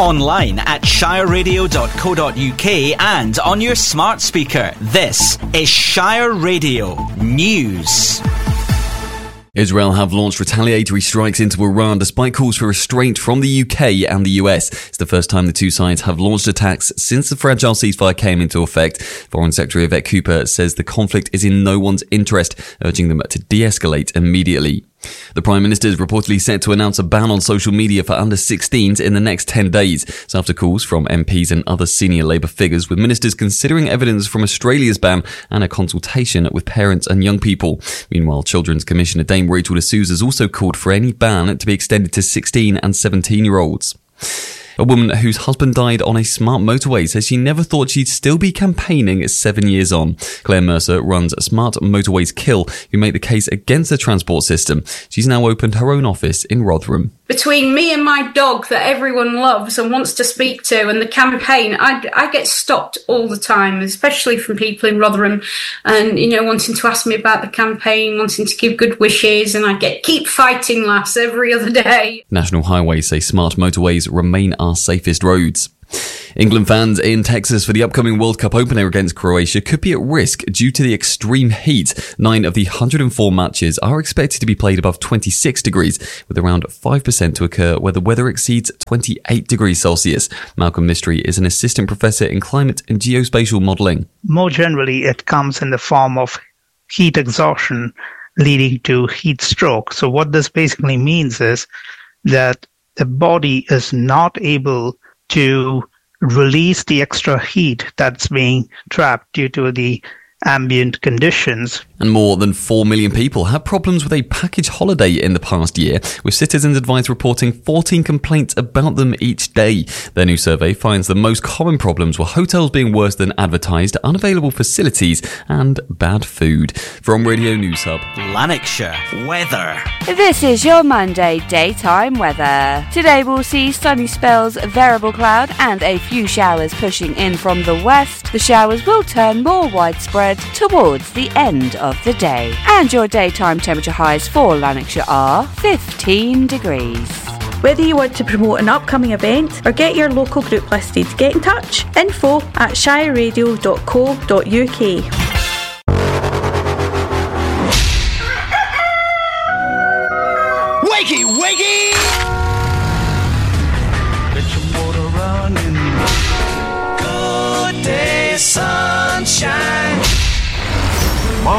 Online at shireradio.co.uk and on your smart speaker. This is Shire Radio News. Israel have launched retaliatory strikes into Iran despite calls for restraint from the UK and the US. It's the first time the two sides have launched attacks since the fragile ceasefire came into effect. Foreign Secretary Yvette Cooper says the conflict is in no one's interest, urging them to de-escalate immediately. The Prime Minister is reportedly set to announce a ban on social media for under 16s in the next 10 days. It's after calls from MPs and other senior Labour figures, with ministers considering evidence from Australia's ban and a consultation with parents and young people. Meanwhile, Children's Commissioner Dame Rachel de Souza has also called for any ban to be extended to 16 and 17-year-olds. A woman whose husband died on a smart motorway says she never thought she'd still be campaigning 7 years on. Claire Mercer runs Smart Motorways Kill, who make the case against the transport system. She's now opened her own office in Rotherham. Between me and my dog that everyone loves and wants to speak to and the campaign, I get stopped all the time, especially from people in Rotherham and, wanting to ask me about the campaign, wanting to give good wishes, and I get keep fighting lass every other day. National Highways say smart motorways remain our safest roads. England fans in Texas for the upcoming World Cup opener against Croatia could be at risk due to the extreme heat. 9 of the 104 matches are expected to be played above 26 degrees, with around 5% to occur where the weather exceeds 28 degrees Celsius. Malcolm Mystery is an assistant professor in climate and geospatial modelling. More generally, it comes in the form of heat exhaustion leading to heat stroke. So what this basically means is that the body is not able to release the extra heat that's being trapped due to the ambient conditions. And more than 4 million people have problems with a package holiday in the past year, with Citizens Advice reporting 14 complaints about them each day. Their new survey finds the most common problems were hotels being worse than advertised, unavailable facilities and bad food. From Radio News Hub, Lanarkshire weather. This is your Monday daytime weather. Today we'll see sunny spells, variable cloud and a few showers pushing in from the west. The showers will turn more widespread towards the end of the day. And your daytime temperature highs for Lanarkshire are 15 degrees. Whether you want to promote an upcoming event or get your local group listed, get in touch. info@shireradio.co.uk. Wakey, wakey! Get your motor running. Good day, sunshine.